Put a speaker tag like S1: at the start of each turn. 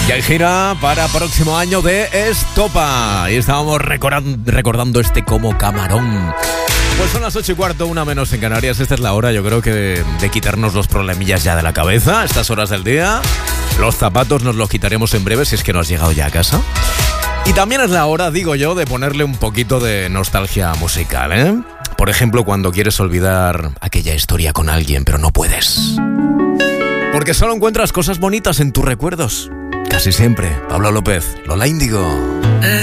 S1: Y hay gira para próximo año de Estopa. Y estábamos recordando este como camarón. Pues son las 8:15, 1 menos en Canarias. Esta es la hora, yo creo que de quitarnos los problemillas ya de la cabeza a estas horas del día. Los zapatos nos los quitaremos en breve si es que no has llegado ya a casa. Y también es la hora, digo yo, de ponerle un poquito de nostalgia musical, ¿eh? Por ejemplo, cuando quieres olvidar aquella historia con alguien, pero no puedes. Porque solo encuentras cosas bonitas en tus recuerdos. Casi siempre. Pablo López, Lola Índigo.